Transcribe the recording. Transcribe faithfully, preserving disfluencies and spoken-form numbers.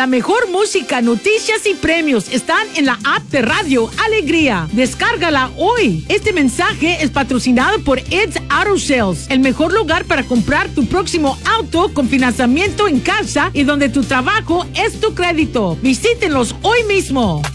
La mejor música, noticias y premios están en la app de Radio Alegría. Descárgala hoy. Este mensaje es patrocinado por Ed's Auto Sales, el mejor lugar para comprar tu próximo auto con financiamiento en casa y donde tu trabajo es tu crédito. Visítenlos hoy mismo.